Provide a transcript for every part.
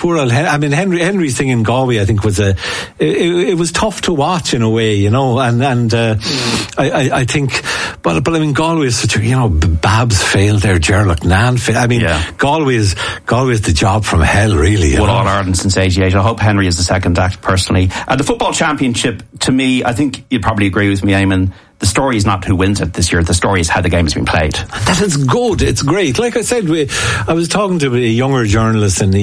poor old Henry's thing in Galway, I think, was it was tough to watch in a way, you know, and I think, but I mean, Galway is such a, you know, Babs failed there, Gerlach Nan failed. I mean, Galway is the job from hell, really. Won All Ireland since '88. I hope Henry is the second act, personally. The Football Championship, to me, I think you'd probably agree with me, Eamon, the story is not who wins it this year. The story is how the game has been played. That is good. It's great. Like I said, I was talking to a younger journalist, and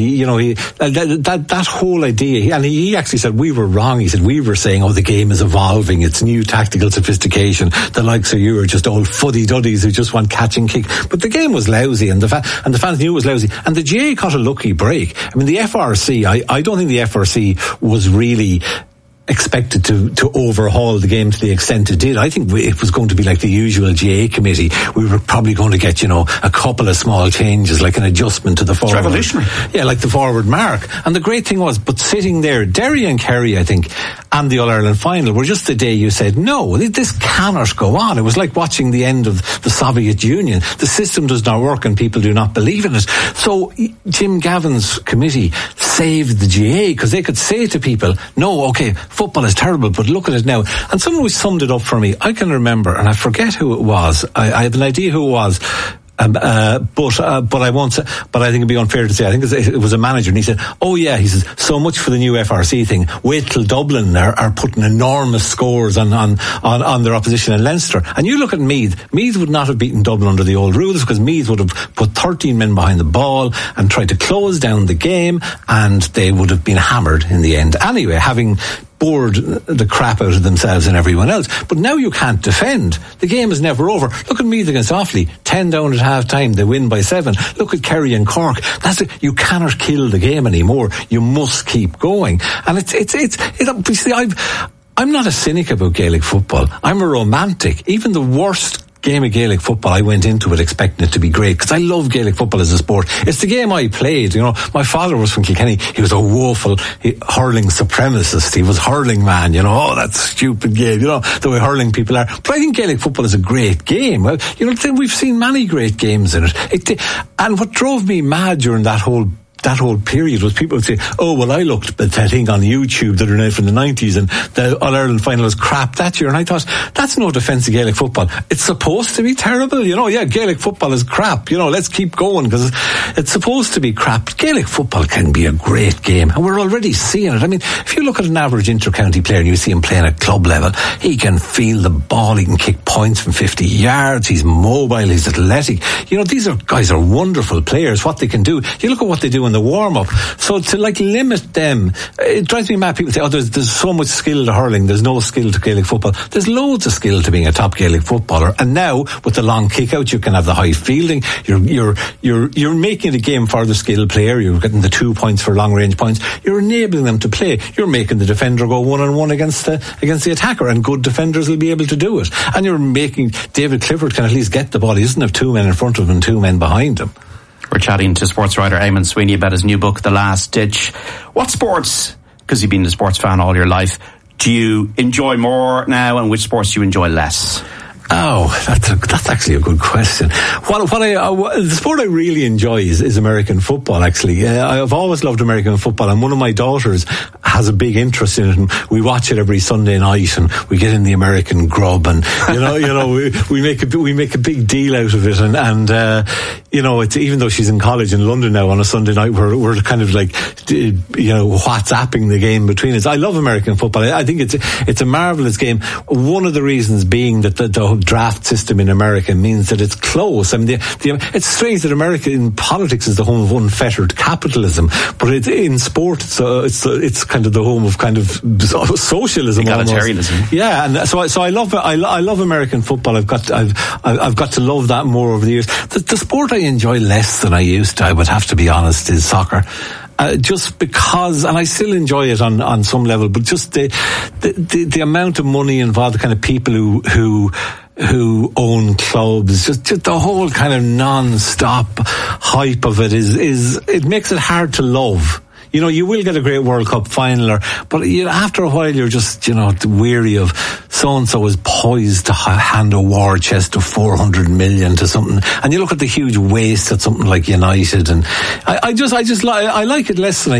that whole idea, and he actually said we were wrong. He said we were saying, the game is evolving. It's new tactical sophistication. The likes of you are just old fuddy-duddies who just want catch and kick. But the game was lousy, and the fans knew it was lousy. And the GAA got a lucky break. I mean, the FRC, I don't think the FRC was really expected to overhaul the game to the extent it did. I think it was going to be like the usual GAA committee. We were probably going to get, a couple of small changes, like an adjustment to the forward. It's revolutionary. Yeah, like the forward mark. And the great thing was, but sitting there, Derry and Kerry, I think, and the All-Ireland final were just the day you said, no, this cannot go on. It was like watching the end of the Soviet Union. The system does not work and people do not believe in it. So Jim Gavin's committee saved the GAA because they could say to people, no, okay, football is terrible, but look at it now. And someone who summed it up for me, I can remember, and I forget who it was. I have an idea who it was. But I won't say, but I think it'd be unfair to say, I think it was a manager, and he said, he says, so much for the new FRC thing. Wait till Dublin are putting enormous scores on their opposition in Leinster. And you look at Meath would not have beaten Dublin under the old rules, because Meath would have put 13 men behind the ball and tried to close down the game, and they would have been hammered in the end. Anyway, having bored the crap out of themselves and everyone else. But now you can't defend. The game is never over. Look at Meath against Offaly. 10 down at half time. They win by 7. Look at Kerry and Cork. You cannot kill the game anymore. You must keep going. And I'm not a cynic about Gaelic football. I'm a romantic. Even the worst game of Gaelic football, I went into it expecting it to be great, because I love Gaelic football as a sport. It's the game I played. My father was from Kilkenny. He was a woeful hurling supremacist. He was hurling man. That stupid game. The way hurling people are. But I think Gaelic football is a great game. Well, we've seen many great games in it. And what drove me mad during that whole period was people would say, I looked at that thing on YouTube that are now from the 90s, and the All-Ireland final was crap that year. And I thought, that's no defence of Gaelic football. It's supposed to be terrible. Gaelic football is crap. Let's keep going, because it's supposed to be crap. Gaelic football can be a great game, and we're already seeing it. I mean, if you look at an average inter-county player and you see him playing at club level, he can feel the ball, he can kick points from 50 yards, he's mobile, he's athletic. These guys are wonderful players, what they can do. You look at what they do in the warm-up. So to limit them, it drives me mad. People say, there's so much skill to hurling, there's no skill to Gaelic football. There's loads of skill to being a top Gaelic footballer. And now, with the long kick-out, you can have the high fielding. You're making the game for the skilled player. You're getting the 2 points for long-range points. You're enabling them to play. You're making the defender go one-on-one against the attacker, and good defenders will be able to do it. And you're making David Clifford can at least get the ball. He doesn't have 2 men in front of him and 2 men behind him. We're chatting to sports writer Eamon Sweeney about his new book, The Last Ditch. What sports, because you've been a sports fan all your life, do you enjoy more now, and which sports do you enjoy less? That's actually a good question. The sport I really enjoy is American football, actually. I've always loved American football, and one of my daughters has a big interest in it, and we watch it every Sunday night, and we get in the American grub, and we make a big deal out of it, and it's, even though she's in college in London now, on a Sunday night we're kind of like WhatsApping the game between us. I love American football. I think it's a marvelous game. One of the reasons being that the draft system in America means that it's close. I mean, it's strange that America in politics is the home of unfettered capitalism, but in sport it's kind of the home of kind of socialism, egalitarianism. Yeah, and so I love American football. I've got to love that more over the years. The sport I enjoy less than I used to, I would have to be honest, is soccer. Just because, and I still enjoy it on some level, but just the amount of money involved, the kind of people who own clubs, just the whole kind of non-stop hype of it it makes it hard to love. You will get a great World Cup final, but after a while you're just, weary of so-and-so is poised to hand a war chest of 400 million to something, and you look at the huge waste at something like United, and I like it less than I